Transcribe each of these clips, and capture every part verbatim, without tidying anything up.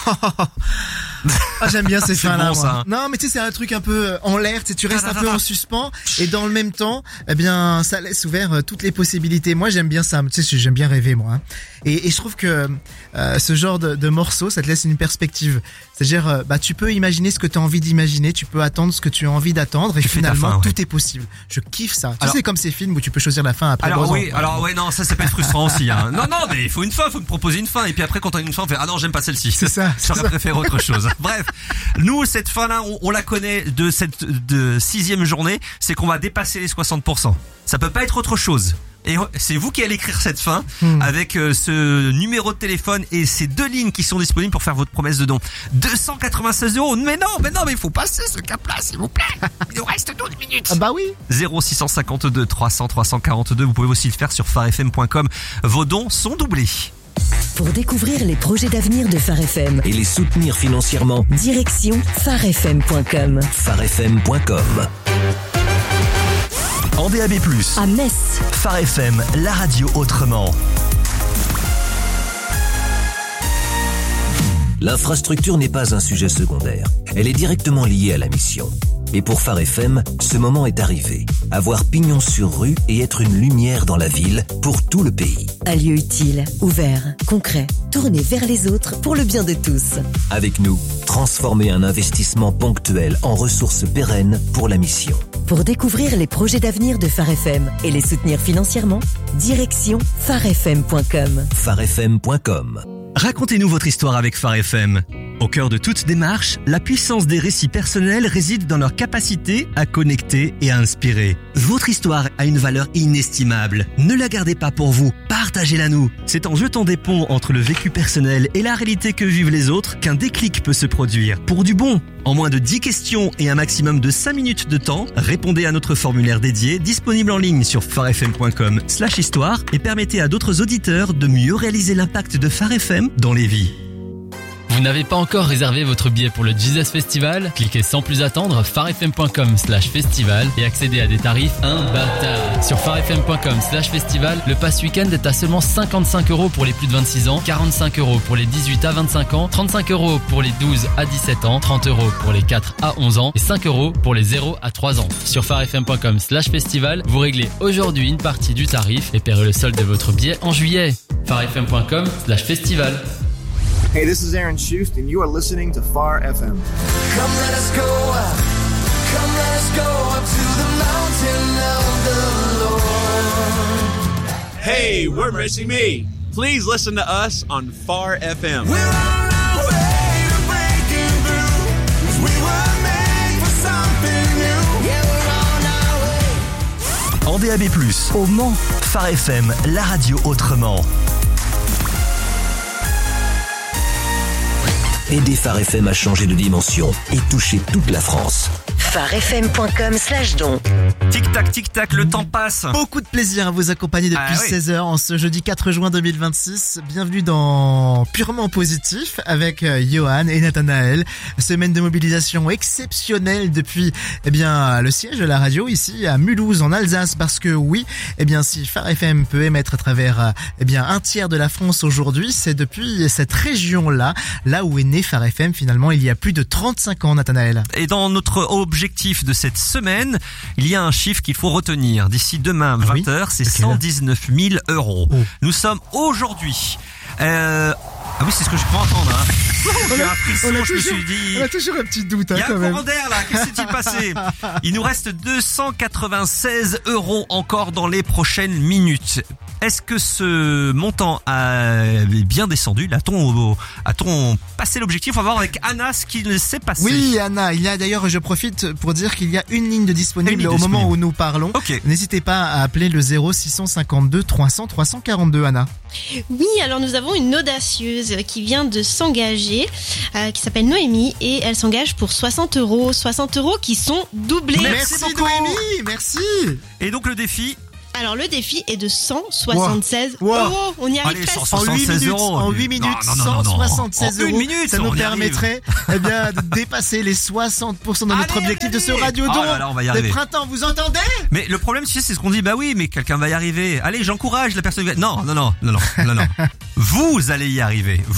Ah, j'aime bien ces fins-là. Bon, ça. Non, mais tu sais, c'est un truc un peu en l'air, tu sais, tu restes un peu en suspens et dans le même temps, eh bien, ça laisse ouvert euh, toutes les possibilités. Moi, j'aime bien ça. Tu sais, j'aime bien rêver, moi. Hein. Et, et je trouve que euh, ce genre de, de morceau, ça te laisse une perspective. C'est-à-dire, euh, bah, tu peux imaginer ce que tu as envie d'imaginer, tu peux attendre ce que tu as envie d'attendre et Tu fais ta finalement, fin, ouais. tout est possible. Je kiffe ça. Alors- tu sais, comme ces films où tu peux choisir la fin après Alors trois oui, ans. alors ouais, non, ça ça peut être frustrant aussi. Hein. Non, non, mais il faut une fin, il faut me proposer une fin. Et puis après, quand on a une fin, on fait ah non, j'aime pas celle-ci. C'est ça, c'est J'aurais ça. préféré autre chose. Bref, nous cette fin-là, on, on la connaît de cette de sixième journée, c'est qu'on va dépasser les soixante pour cent. Ça peut pas être autre chose. Et c'est vous qui allez écrire cette fin Hmm. avec euh, ce numéro de téléphone et ces deux lignes qui sont disponibles pour faire votre promesse de don. deux cent quatre-vingt-seize euros. Mais non, mais non, mais il faut passer ce cap-là, s'il vous plaît. Il nous reste douze minutes. Ah bah oui. zéro six cent cinquante-deux trois cents trois cent quarante-deux. Vous pouvez aussi le faire sur phare f m point com. Vos dons sont doublés. Pour découvrir les projets d'avenir de Phare F M, Et les soutenir financièrement, direction phare f m point com. phare f m point com. En D A B plus, À Metz, Phare F M, la radio autrement. L'infrastructure n'est pas un sujet secondaire. Elle est directement liée à la mission. Et pour Phare F M, ce moment est arrivé. Avoir pignon sur rue et être une lumière dans la ville pour tout le pays. un lieu utile, ouvert, concret, tourné vers les autres pour le bien de tous. Avec nous, transformer un investissement ponctuel en ressources pérennes pour la mission. Pour découvrir les projets d'avenir de Phare F M et les soutenir financièrement, direction phare f m point com. phare f m point com. Racontez-nous votre histoire avec Phare F M. Au cœur de toute démarche, la puissance des récits personnels réside dans leur capacité à connecter et à inspirer. Votre histoire a une valeur inestimable. Ne la gardez pas pour vous, partagez-la nous. C'est en jetant des ponts entre le vécu personnel et la réalité que vivent les autres qu'un déclic peut se produire. Pour du bon, en moins de dix questions et un maximum de cinq minutes de temps, répondez à notre formulaire dédié disponible en ligne sur phare f m point com slash histoire et permettez à d'autres auditeurs de mieux réaliser l'impact de Phare F M dans les vies. Vous n'avez pas encore réservé votre billet pour le Jesus Festival? Cliquez sans plus attendre phare f m point com slash festival et accédez à des tarifs imbattables. Sur phare f m point com slash festival, le pass week-end est à seulement cinquante-cinq euros pour les plus de vingt-six ans, quarante-cinq euros pour les dix-huit à vingt-cinq ans, trente-cinq euros pour les douze à dix-sept ans, trente euros pour les quatre à onze ans et cinq euros pour les zéro à trois ans. Sur phare f m point com slash festival, vous réglez aujourd'hui une partie du tarif et paierez le solde de votre billet en juillet. phare f m point com slash festival. Hey, this is Aaron Schust, and you are listening to Phare F M. Come let us go up, come let us go up to the mountain of the Lord. Hey, we're Missing Me. Please listen to us on Phare F M. We're on our way to breaking through, 'cause we were made for something new. Yeah, we're on our way. En D A B plus, Au Mans, Phare F M, la radio autrement. Aidez Phare F M à changer de dimension et toucher toute la France. phare f m point com slash don. Tic-tac, tic-tac, le temps passe. Beaucoup de plaisir à vous accompagner depuis Ah oui. seize heures en ce jeudi quatre juin deux mille vingt-six. Bienvenue dans Purement Positif avec euh, Johan et Nathanaël. Semaine de mobilisation exceptionnelle depuis eh bien le siège de la radio ici à Mulhouse en Alsace, parce que oui, eh bien si Phare F M peut émettre à travers euh, eh bien un tiers de la France aujourd'hui, c'est depuis cette région-là, là où est né Phare F M finalement il y a plus de trente-cinq ans, Nathanaël. Et dans notre objectif de cette semaine, il y a un chiffre qu'il faut retenir. D'ici demain, Ah oui vingt heures, c'est Ok. cent dix-neuf mille euros. Oh. Nous sommes aujourd'hui... Euh... Ah oui, c'est ce que je peux entendre. Hein. J'ai un frisson, je me suis dit... on a toujours un petit doute hein, Il y a quand un même. courant d'air là, qu'est-ce qui s'est passé? Il nous reste deux cent quatre-vingt-seize euros encore dans les prochaines minutes. Est-ce que ce montant a bien descendu? A-t-on, a-t-on passé l'objectif? On va voir avec Anna ce qu'il s'est passé. Oui, Anna, il y a d'ailleurs, je profite pour dire qu'il y a une ligne de disponible Une ligne au moment disponible. où nous parlons. Ok. N'hésitez pas à appeler le zéro six cent cinquante-deux trois cents trois cent quarante-deux, Anna. Oui, alors nous avons une audacieuse qui vient de s'engager, euh, qui s'appelle Noémie, et elle s'engage pour soixante euros. soixante euros qui sont doublés. Merci beaucoup. Noémie, merci. Et donc le défi, Alors le défi est de cent soixante-seize Wow. Wow. euros. On y arrive Allez, presque. cent En huit soixante-seize minutes, euros. en huit minutes, Non, non, non, non. cent soixante-seize En une euros. minute, ça nous on y permettrait, eh bien, de dépasser les soixante pour cent de notre Allez, objectif allez, de ce allez. radio don Oh là là, on va y de arriver. printemps. Vous entendez? Mais le problème, tu sais, c'est ce qu'on dit. Bah oui, mais quelqu'un va y arriver. Allez, j'encourage la personne. Non, non, non, non, non, non, non. Vous allez y arriver. Vous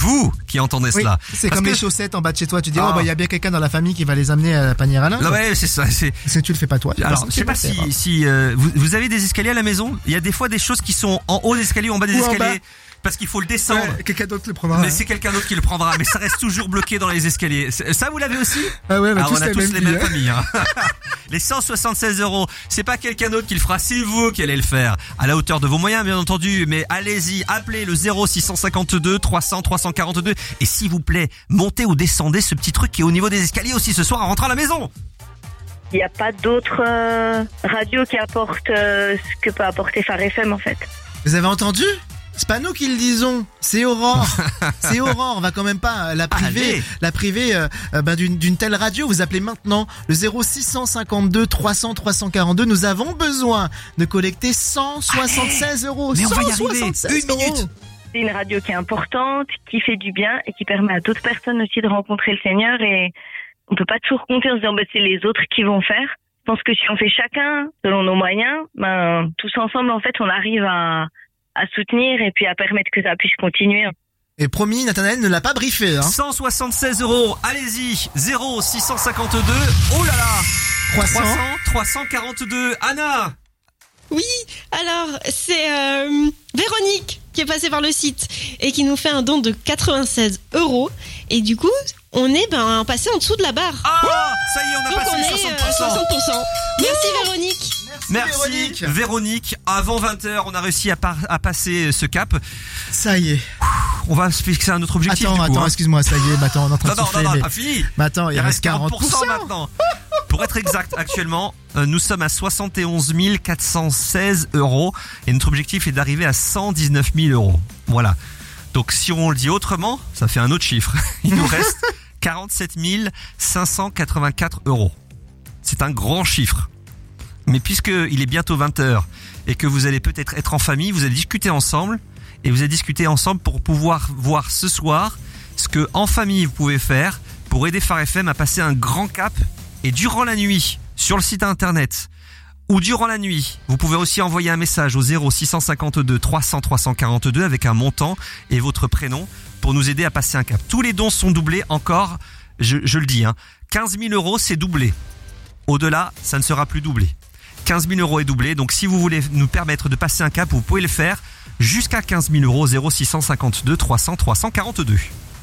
qui entendaient Oui, cela. c'est Parce comme que- les chaussettes en bas de chez toi. Tu dis, Ah. oh, bah, il y a bien quelqu'un dans la famille qui va les amener à la panière à linge. Là, ouais, c'est ça. C'est... Parce que tu le fais pas toi. il y a Alors, personne je qui sais va pas le faire, si, hein. si euh, vous, vous avez des escaliers à la maison. Il y a des fois des choses qui sont en haut des escaliers ou en bas des Ou en escaliers. bas. Parce qu'il faut le descendre. Ouais, quelqu'un d'autre le prendra. Mais hein. c'est quelqu'un d'autre qui le prendra. Mais ça reste toujours bloqué dans les escaliers. C'est- Ça, vous l'avez aussi? Ah ouais, on a Ah, tous on a les tous mêmes les mêmes billets. familles. Hein. Les cent soixante-seize euros, c'est pas quelqu'un d'autre qui le fera, c'est vous qui allez le faire. À la hauteur de vos moyens, bien entendu. Mais allez-y, appelez le zéro six cent cinquante-deux trois cents trois cent quarante-deux. Et s'il vous plaît, montez ou descendez ce petit truc qui est au niveau des escaliers aussi ce soir en rentrant à la maison. Il n'y a pas d'autres euh, radios qui apportent euh, ce que peut apporter Phare F M en fait. Vous avez entendu? C'est pas nous qui le disons, c'est Aurore. C'est Aurore, on va quand même pas euh, la priver, Allez. la priver euh, euh, ben, d'une, d'une telle radio. Vous appelez maintenant le zéro six cent cinquante-deux trois cents trois cent quarante-deux. Nous avons besoin de collecter cent soixante-seize euros. Mais on va y cent arriver. soixante-seize Une minute. euros. C'est une radio qui est importante, qui fait du bien et qui permet à d'autres personnes aussi de rencontrer le Seigneur. Et on peut pas toujours compter en se disant bah, c'est les autres qui vont faire. Je pense que si on fait chacun selon nos moyens, ben tous ensemble en fait on arrive à à soutenir et puis à permettre que ça puisse continuer. Et promis, Nathanaël ne l'a pas briefé. Hein. cent soixante-seize euros, allez-y, zéro six cent cinquante-deux, oh là là, trois cents. trois cent quarante-deux, Anna. Oui, alors c'est euh, Véronique qui est passée par le site et qui nous fait un don de quatre-vingt-seize euros. Et du coup, on est ben passé en dessous de la barre. Ah, ça y est, on a Donc passé on les est soixante euh, pour cent. soixante pour cent. Merci Véronique. Merci Véronique. Véronique. Avant vingt heures, on a réussi à, par- à passer ce cap. Ça y est. On va se fixer un autre objectif. Attends, du coup, attends, hein. excuse-moi, ça y est. Bah, attends, on est en train Non, de non, souffler, non, non, mais- pas fini. Mais attends, il, Il reste reste quarante pour cent maintenant. Pour être exact, actuellement, euh, nous sommes à soixante et onze mille quatre cent seize euros et notre objectif est d'arriver à cent dix-neuf mille euros. Voilà. Donc si on le dit autrement, ça fait un autre chiffre. Il nous reste quarante-sept mille cinq cent quatre-vingt-quatre euros. C'est un grand chiffre. Mais puisque il est bientôt vingt heures et que vous allez peut-être être en famille, vous allez discuter ensemble et vous allez discuter ensemble pour pouvoir voir ce soir ce que en famille vous pouvez faire pour aider Phare F M à passer un grand cap. Et durant la nuit, sur le site internet, ou durant la nuit, vous pouvez aussi envoyer un message au zéro six cent cinquante-deux trois cents trois cent quarante-deux avec un montant et votre prénom pour nous aider à passer un cap. Tous les dons sont doublés encore, je, je le dis, hein. quinze mille euros c'est doublé. Au-delà, ça ne sera plus doublé. quinze mille euros est doublé, donc si vous voulez nous permettre de passer un cap, vous pouvez le faire jusqu'à quinze mille euros, zéro six cent cinquante-deux trois cents trois cent quarante-deux.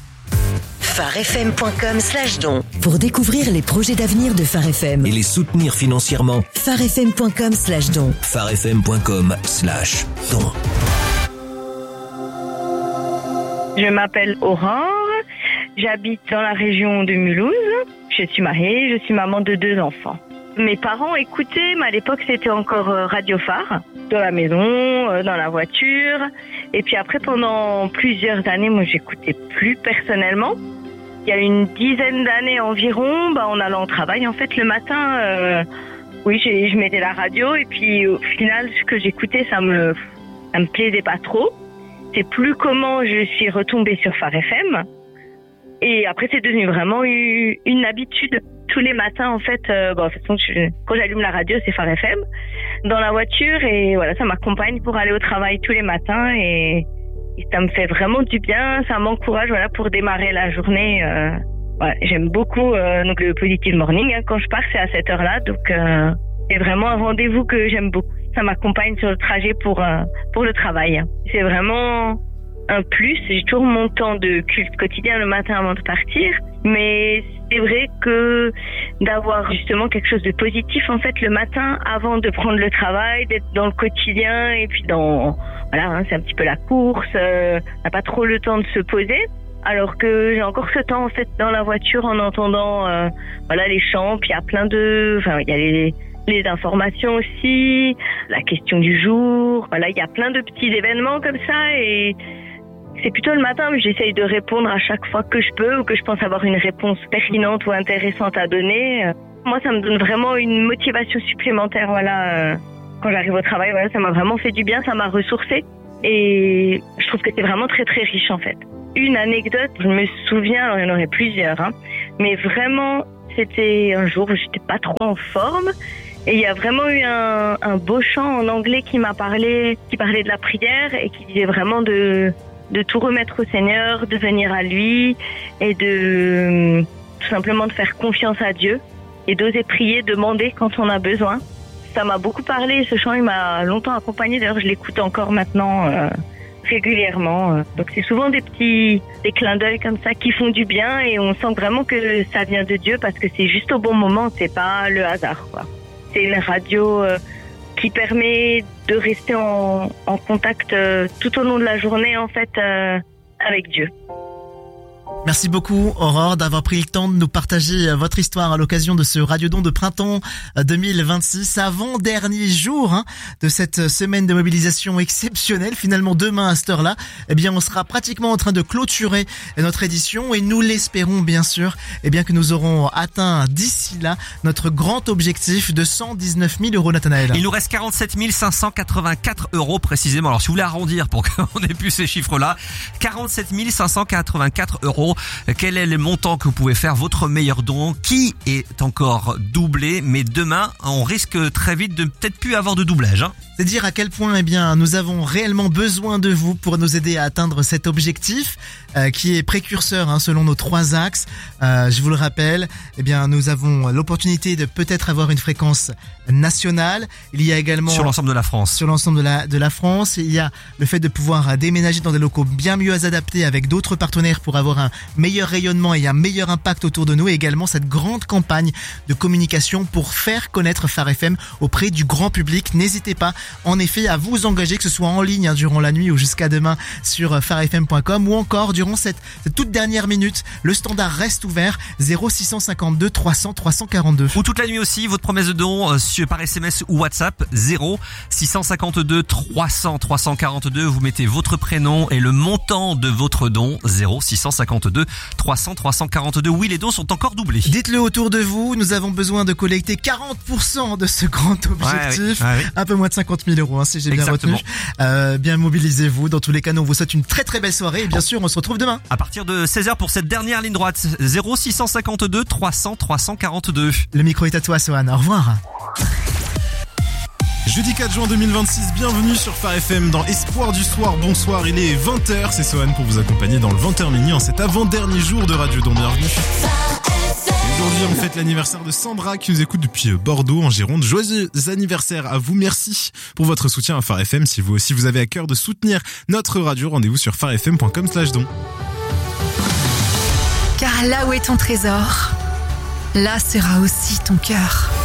pharefm.com slash don. Pour découvrir les projets d'avenir de Phare F M. Et les soutenir financièrement. pharefm.com slash don. pharefm.com slash don. Je m'appelle Aurore, j'habite dans la région de Mulhouse. Je suis mariée, je suis maman de deux enfants. Mes parents écoutaient, mais à l'époque c'était encore euh, Radio Phare, dans la maison, euh, dans la voiture. Et puis après, pendant plusieurs années, moi j'écoutais plus personnellement. Il y a une dizaine d'années environ, bah, en allant au travail, en fait, le matin, euh, oui, j'ai, je mettais la radio et puis au final, ce que j'écoutais, ça me, ça me plaisait pas trop. C'est plus comment je suis retombée sur Phare F M. Et après, c'est devenu vraiment une, une habitude. Tous les matins, en fait, euh, bon, de toute façon, je, quand j'allume la radio, c'est Phare F M. Dans la voiture, et voilà, ça m'accompagne pour aller au travail tous les matins. Et, et ça me fait vraiment du bien. Ça m'encourage, voilà, pour démarrer la journée. Euh, voilà, j'aime beaucoup euh, donc le Positive Morning. Hein, quand je pars, c'est à cette heure-là. Donc, euh, c'est vraiment un rendez-vous que j'aime beaucoup. Ça m'accompagne sur le trajet pour, euh, pour le travail. C'est vraiment un plus. J'ai toujours mon temps de culte quotidien le matin avant de partir. Mais c'est vrai que d'avoir justement quelque chose de positif en fait le matin avant de prendre le travail, d'être dans le quotidien et puis dans voilà, hein, c'est un petit peu la course, euh, on n'a pas trop le temps de se poser. Alors que j'ai encore ce temps en fait dans la voiture en entendant euh, voilà les chants, puis il y a plein de, enfin il y a les les informations aussi, la question du jour, voilà il y a plein de petits événements comme ça et c'est plutôt le matin où j'essaye de répondre à chaque fois que je peux ou que je pense avoir une réponse pertinente ou intéressante à donner. Moi, ça me donne vraiment une motivation supplémentaire. Voilà, quand j'arrive au travail, voilà, ça m'a vraiment fait du bien, ça m'a ressourcée et je trouve que c'est vraiment très très riche en fait. Une anecdote, je me souviens, alors il y en aurait plusieurs, hein, mais vraiment, c'était un jour où j'étais pas trop en forme. Et il y a vraiment eu un, un beau chant en anglais qui m'a parlé, qui parlait de la prière et qui disait vraiment de de tout remettre au Seigneur, de venir à lui et de tout simplement de faire confiance à Dieu et d'oser prier, demander quand on a besoin. Ça m'a beaucoup parlé, ce chant il m'a longtemps accompagné, d'ailleurs je l'écoute encore maintenant euh, régulièrement. Donc c'est souvent des petits des clins d'œil comme ça qui font du bien et on sent vraiment que ça vient de Dieu parce que c'est juste au bon moment, c'est pas le hasard, quoi. C'est une radio euh, qui permet de rester en, en contact euh, tout au long de la journée en fait euh, avec Dieu. Merci beaucoup Aurore d'avoir pris le temps de nous partager votre histoire à l'occasion de ce Radiodon de printemps deux mille vingt-six, avant-dernier jour hein, de cette semaine de mobilisation exceptionnelle. Finalement demain à cette heure-là, eh bien on sera pratiquement en train de clôturer notre édition et nous l'espérons bien sûr, eh bien que nous aurons atteint d'ici là notre grand objectif de cent dix-neuf mille euros, Nathanaël. Il nous reste quarante-sept mille cinq cent quatre-vingt-quatre euros précisément. Alors si vous voulez arrondir pour qu'on ait plus ces chiffres-là, quarante-sept mille cinq cent quatre-vingt-quatre euros. Quel est le montant que vous pouvez faire votre meilleur don qui est encore doublé, mais demain on risque très vite de peut-être plus avoir de doublage hein. C'est dire à quel point eh bien nous avons réellement besoin de vous pour nous aider à atteindre cet objectif euh, qui est précurseur hein, selon nos trois axes. Euh, je vous le rappelle, eh bien nous avons l'opportunité de peut-être avoir une fréquence nationale. Il y a également sur l'ensemble de la France. Sur l'ensemble de la de la France, il y a le fait de pouvoir déménager dans des locaux bien mieux adaptés avec d'autres partenaires pour avoir un meilleur rayonnement et un meilleur impact autour de nous, et également cette grande campagne de communication pour faire connaître Phare F M auprès du grand public. N'hésitez pas en effet à vous engager, que ce soit en ligne hein, durant la nuit ou jusqu'à demain sur phare f m point com ou encore durant cette, cette toute dernière minute. Le standard reste ouvert, zéro six cent cinquante-deux trois cents trois cent quarante-deux. Ou toute la nuit aussi, votre promesse de don euh, sur, par S M S ou WhatsApp, zéro six cent cinquante-deux trois cents trois cent quarante-deux. Vous mettez votre prénom et le montant de votre don, zéro six cent cinquante-deux trois cents trois cent quarante-deux. Oui, les dons sont encore doublés. Dites-le autour de vous, nous avons besoin de collecter quarante pour cent de ce grand objectif. Ouais, oui, ouais, oui. Un peu moins de cinquante mille euros, hein, si j'ai bien Exactement. retenu. Euh, bien mobilisez-vous. Dans tous les cas, nous on vous souhaite une très très belle soirée et bien sûr, on se retrouve demain. À partir de seize heures pour cette dernière ligne droite, zéro six cent cinquante-deux trois cents trois cent quarante-deux. Le micro est à toi, Sohan. Au revoir. Jeudi quatre juin deux mille vingt-six, bienvenue sur Phare F M dans Espoir du soir. Bonsoir, il est vingt heures, c'est Sohan pour vous accompagner dans le vingt heures minuit en cet avant-dernier jour de Radiodon. Bienvenue. Aujourd'hui, on fête l'anniversaire de Sandra qui nous écoute depuis Bordeaux en Gironde. Joyeux anniversaire à vous, merci pour votre soutien à Phare F M. Si vous aussi vous avez à cœur de soutenir notre radio, rendez-vous sur phare f m point com slash don. Car là où est ton trésor, là sera aussi ton cœur.